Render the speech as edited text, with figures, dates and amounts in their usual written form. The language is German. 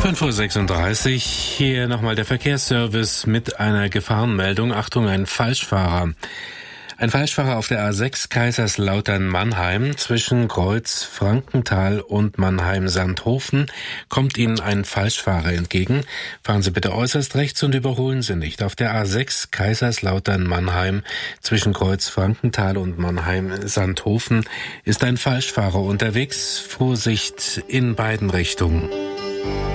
5:36 Uhr. Hier nochmal der Verkehrsservice mit einer Gefahrenmeldung. Achtung, ein Falschfahrer. Ein Falschfahrer auf der A6 Kaiserslautern-Mannheim zwischen Kreuz Frankenthal und Mannheim-Sandhofen kommt Ihnen ein Falschfahrer entgegen. Fahren Sie bitte äußerst rechts und überholen Sie nicht. Auf der A6 Kaiserslautern-Mannheim zwischen Kreuz Frankenthal und Mannheim-Sandhofen ist ein Falschfahrer unterwegs. Vorsicht in beiden Richtungen.